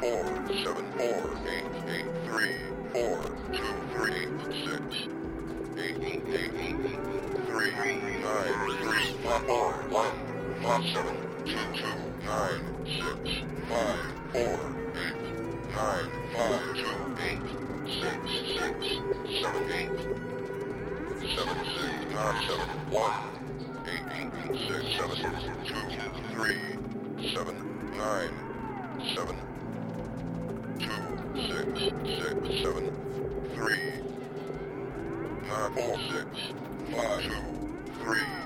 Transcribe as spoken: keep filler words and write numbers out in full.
four, seven, four, eight, eight, three, four, two, three, six, eight, eight, eight, eight, three, nine, three, five, four, one, five, seven, two, two, nine, six, five, four, eight, nine, five, two, eight, six, six, seven, eight, seven, six, nine, seven, one, eight, eight, eight, six, seven, two, three, seven, nine, seven, two, six, six, seven, three, nine, four, six, five, two, three.